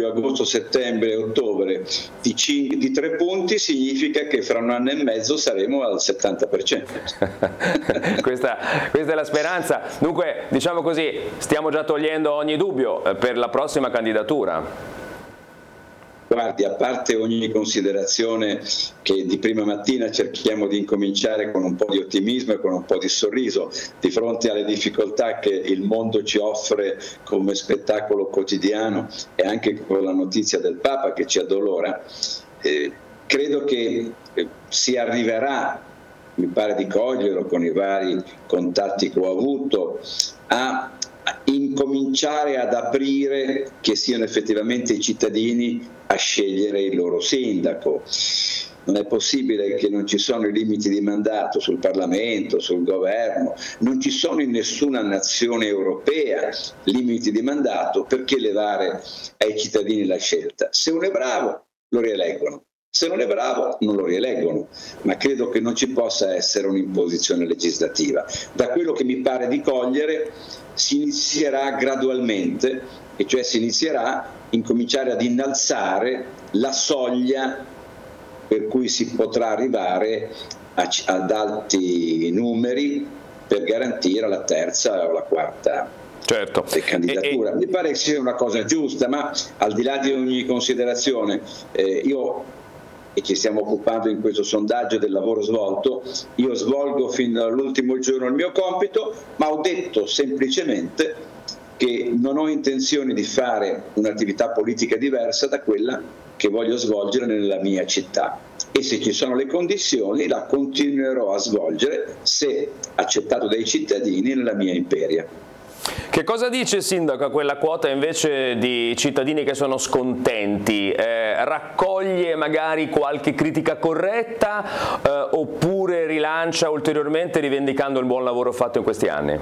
luglio, agosto, settembre e ottobre di 3 punti, significa che fra un anno e mezzo saremo al 70%. Questa è la speranza. Dunque, diciamo così, stiamo già togliendo ogni dubbio per la prossima candidatura. Guardi, a parte ogni considerazione che di prima mattina cerchiamo di incominciare con un po' di ottimismo e con un po' di sorriso di fronte alle difficoltà che il mondo ci offre come spettacolo quotidiano e anche con la notizia del Papa che ci addolora, credo che si arriverà, mi pare di coglierlo con i vari contatti che ho avuto, a incominciare ad aprire che siano effettivamente i cittadini a scegliere il loro sindaco. Non è possibile che non ci sono i limiti di mandato sul Parlamento, sul governo, non ci sono in nessuna nazione europea limiti di mandato, perché levare ai cittadini la scelta? Se uno è bravo lo rieleggono, se non è bravo non lo rieleggono, ma credo che non ci possa essere un'imposizione legislativa. Da quello che mi pare di cogliere si inizierà gradualmente, e cioè si inizierà a incominciare ad innalzare la soglia per cui si potrà arrivare ad alti numeri per garantire la terza o la quarta candidatura. Mi pare che sia una cosa giusta, ma al di là di ogni considerazione, io, e ci stiamo occupando in questo sondaggio del lavoro svolto, io svolgo fino all'ultimo giorno il mio compito, ma ho detto semplicemente che non ho intenzione di fare un'attività politica diversa da quella che voglio svolgere nella mia città, e se ci sono le condizioni la continuerò a svolgere, se accettato dai cittadini, nella mia imperia. Che cosa dice, Sindaco, a quella quota invece di cittadini che sono scontenti? Raccoglie magari qualche critica corretta oppure rilancia ulteriormente rivendicando il buon lavoro fatto in questi anni?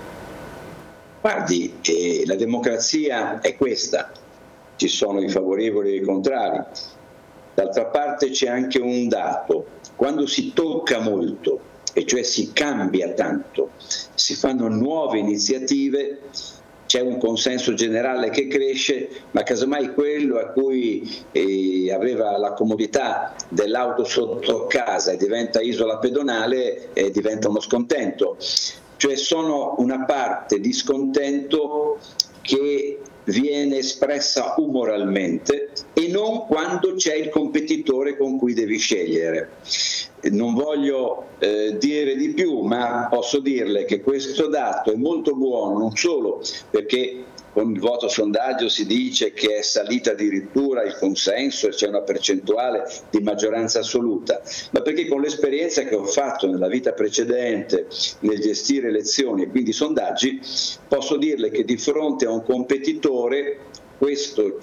Guardi, la democrazia è questa, ci sono i favorevoli e i contrari. D'altra parte c'è anche un dato: quando si tocca molto, e cioè si cambia tanto, si fanno nuove iniziative, c'è un consenso generale che cresce, ma casomai quello a cui aveva la comodità dell'auto sotto casa e diventa isola pedonale diventa uno scontento. Cioè sono una parte di scontento che viene espressa umoralmente e non quando c'è il competitore con cui devi scegliere. Non voglio dire di più, ma posso dirle che questo dato è molto buono, non solo perché con il voto sondaggio si dice che è salita addirittura il consenso e c'è una percentuale di maggioranza assoluta, ma perché con l'esperienza che ho fatto nella vita precedente nel gestire elezioni e quindi sondaggi, posso dirle che di fronte a un competitore questo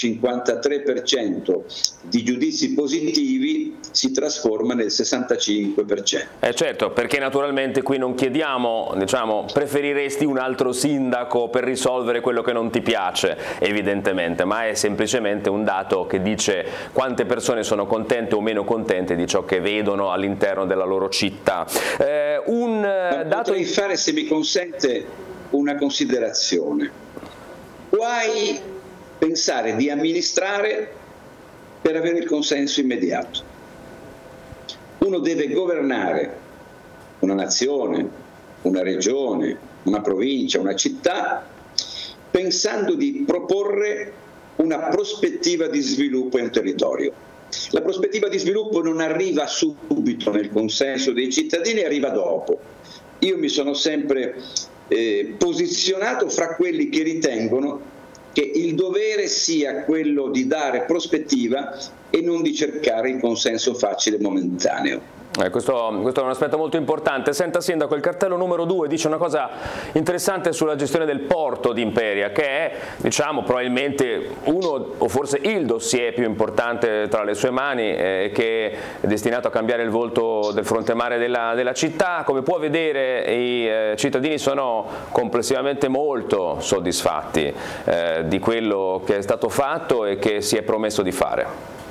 53% di giudizi positivi si trasforma nel 65%. Certo, perché naturalmente qui non chiediamo, preferiresti un altro sindaco per risolvere quello che non ti piace, evidentemente, ma è semplicemente un dato che dice quante persone sono contente o meno contente di ciò che vedono all'interno della loro città. Potrei fare, se mi consente, una considerazione. Guai pensare di amministrare per avere il consenso immediato. Uno deve governare una nazione, una regione, una provincia, una città, pensando di proporre una prospettiva di sviluppo in un territorio. La prospettiva di sviluppo non arriva subito nel consenso dei cittadini, arriva dopo. Io mi sono sempre posizionato fra quelli che ritengono che il dovere sia quello di dare prospettiva e non di cercare il consenso facile momentaneo. Questo è un aspetto molto importante. Senta, Sindaco, il cartello numero 2 dice una cosa interessante sulla gestione del porto di Imperia, che è, probabilmente uno o forse il dossier più importante tra le sue mani, che è destinato a cambiare il volto del fronte mare della città. Come può vedere, i cittadini sono complessivamente molto soddisfatti di quello che è stato fatto e che si è promesso di fare.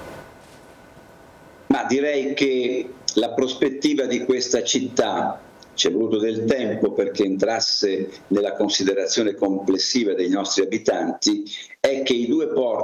Ma direi che la prospettiva di questa città, ci è voluto del tempo perché entrasse nella considerazione complessiva dei nostri abitanti, è che i due porti